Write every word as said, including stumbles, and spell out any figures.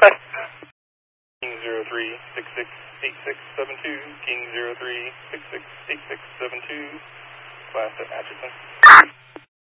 Request. King zero three six six eight six seven two, King zero three six six eight six seven two, class at Atchison.